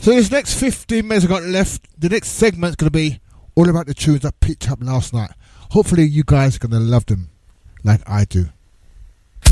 So this next 15 minutes I've got left, the next segment's going to be all about the tunes I picked up last night. Hopefully you guys are going to love them like I do.